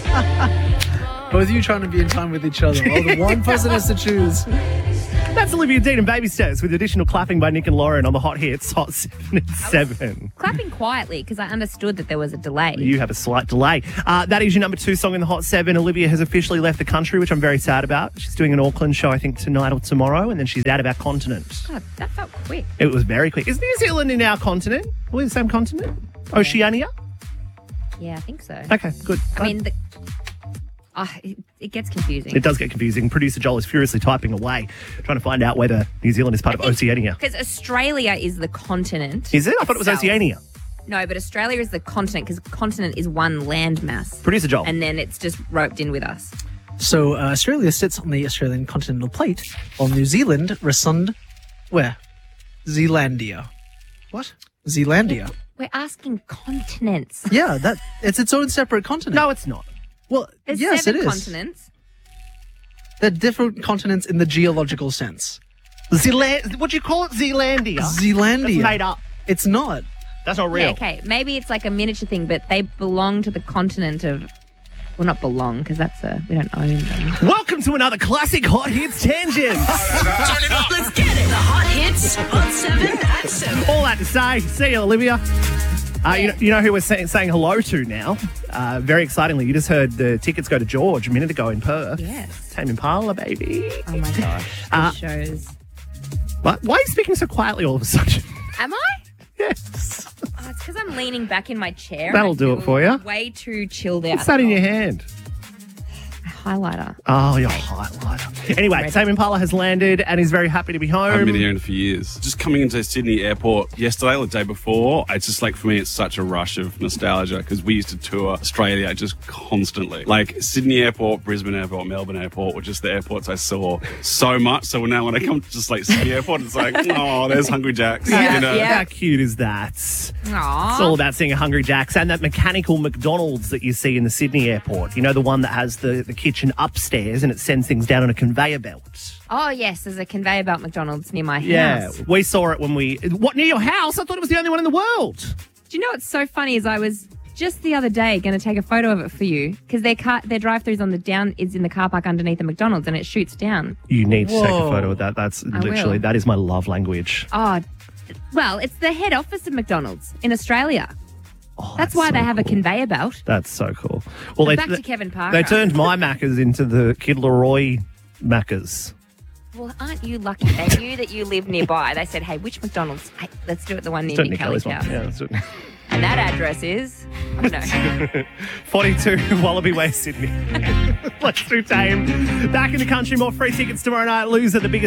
Both of you trying to be in time with each other. Well, the one person has to choose. That's Olivia Dean and Baby Steps with additional clapping by Nick and Lauren on the Hot Hits, Hot 7 at 7. Clapping quietly because I understood that there was a delay. You have a slight delay. That is your number 2 song in the Hot 7. Olivia has officially left the country, which I'm very sad about. She's doing an Auckland show, I think, tonight or tomorrow, and then she's out of our continent. God, that felt quick. It was very quick. Is New Zealand in our continent? Are we the same continent? Oceania? Yeah, I think so. Okay, good. I mean, it gets confusing. It does get confusing. Producer Joel is furiously typing away, trying to find out whether New Zealand is part of Oceania. Because Australia is the continent. Is it? I thought it was Oceania. No, but Australia is the continent because continent is one landmass. Producer Joel. And then it's just roped in with us. So Australia sits on the Australian continental plate, while New Zealand rests where? Zealandia. What? Zealandia. We're asking continents. Yeah, it's its own separate continent. No, it's not. Well, There's yes, 7 it is. continents. They're different continents in the geological sense. What do you call it? Zealandia? Zealandia. That's made up. It's not. That's not real. Yeah, okay, maybe it's like a miniature thing, but they belong to the continent of... Well, not belong, because we don't own them. Welcome to another classic Hot Hits Tangent. Turn it up. Let's get it. The Hot Hits on 7 at 7. All that to say, see you, Olivia. You know who we're saying hello to now? Very excitingly, you just heard the tickets go to George a minute ago in Perth. Yes. Tame Impala, baby. Oh, my gosh. This shows... What? Why are you speaking so quietly all of a sudden? Am I? Yes. Oh, it's because I'm leaning back in my chair. That'll I do it feel for you. Way too chilled out. What's that in your hand? Highlighter. Oh, your highlighter. Anyway, Tame Impala has landed and is very happy to be home. I haven't been here in a few years. Just coming into Sydney Airport yesterday or the day before, it's just like, for me, it's such a rush of nostalgia because we used to tour Australia just constantly. Like Sydney Airport, Brisbane Airport, Melbourne Airport were just the airports I saw so much. So now when I come to just like Sydney Airport, it's like, oh, there's Hungry Jack's. Yeah, you know? yeah. How cute is that? Aww. It's all about seeing a Hungry Jack's and that mechanical McDonald's that you see in the Sydney airport. You know, the one that has the kitchen upstairs and it sends things down on a conveyor belt. Oh, yes, there's a conveyor belt McDonald's near my house. Yeah, we saw it when What, near your house? I thought it was the only one in the world. Do you know what's so funny is I was just the other day going to take a photo of it for you because their drive-throughs on the down is in the car park underneath the McDonald's and it shoots down. You need to take a Whoa. photo of that. That's literally, will. that is my love language. Oh, well, it's the head office of McDonald's in Australia. Oh, That's why so they have a cool. conveyor belt. That's so cool. Well, Back to Kevin Parker. They turned my Maccas into the Kid Leroy Maccas. Well, aren't you lucky? They knew that you live nearby. They said, hey, which McDonald's? Hey, let's do it the one near Don't Nick Kelly's Kelly's one. house. Yeah, that's it. And that address is... No. 42 Wallaby Way, Sydney. Let's do Tame. Back in the country, more free tickets tomorrow night. Loser, the biggest